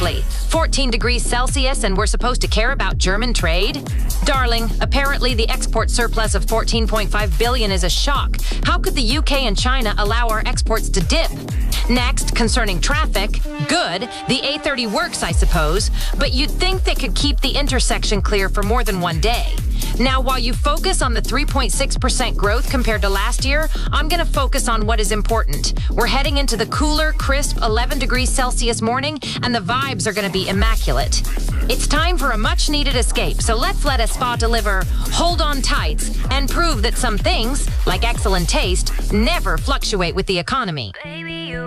Seriously, 14 degrees Celsius and we're supposed to care about German trade? Darling, apparently the export surplus of 14.5 billion is a shock. How could the UK and China allow our exports to dip? Next, concerning traffic, good, the A30 works, I suppose, but you'd think they could keep the intersection clear for more than one day. Now, while you focus on the 3.6% growth compared to last year, I'm going to focus on what is important. We're heading into the cooler, crisp 11 degrees Celsius morning, and the vibes are going to be immaculate. It's time for a much-needed escape, so let's let a spa deliver hold on tights and prove that some things, like excellent taste, never fluctuate with the economy.